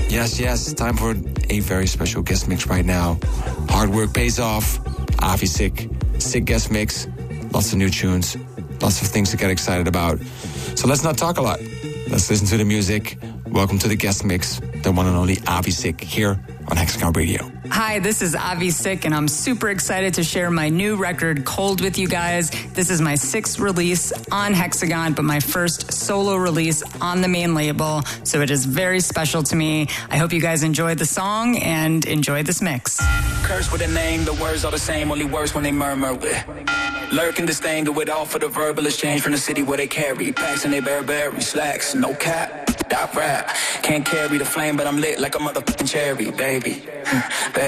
Yes, time for a very special guest mix right now. Hard work pays off. Avi sick guest mix. Lots of new tunes, lots of things to get excited about. So let's not talk a lot. Let's listen to the music. Welcome to the guest mix, the one and only Avi Sick here on Hexagon Radio. Hi, this is Avi Sick, and I'm super excited to share my new record, Cold, with you guys. This is my 6th release on Hexagon, but my first solo release on the main label, so it is very special to me. I hope you guys enjoyed the song and enjoy this mix. Curse with a name, the words are the same, only worse when they murmur. Lurking disdain, do it all for the verbal exchange from the city where they carry packs and they Burberry slacks, no cap. Dot rap, can't carry the flame, but I'm lit like a motherfucking cherry, baby.